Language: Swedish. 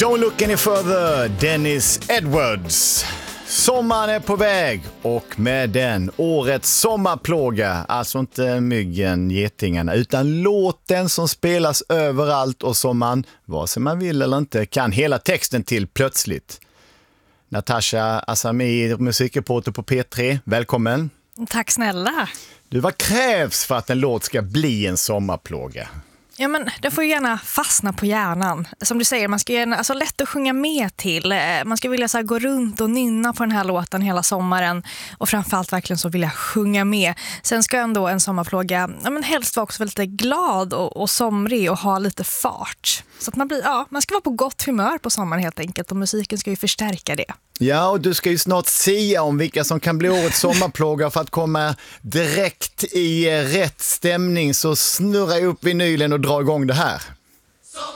Don't look any further, Dennis Edwards. Sommaren är på väg och med den årets sommarplåga, alltså inte myggen, getingarna, utan låten som spelas överallt och som man, vare sig man vill eller inte, kan hela texten till plötsligt. Natasha Asami, musikreporter på P3, välkommen. Tack snälla. Du, vad krävs för att en låt ska bli en sommarplåga? Ja, men det får ju gärna fastna på hjärnan. Som du säger, man ska gärna, alltså lätt att sjunga med till. Man ska vilja så här, gå runt och nynna på den här låten hela sommaren. Och framförallt verkligen så vilja sjunga med. Sen ska ändå en sommarplåga helst vara också lite glad och somrig och ha lite fart. Så att man ska vara på gott humör på sommaren helt enkelt. Och musiken ska ju förstärka det. Ja, och du ska ju snart sia om vilka som kan bli årets sommarplåga. För att komma direkt i rätt stämning så snurra upp vinylen och dra igång det här.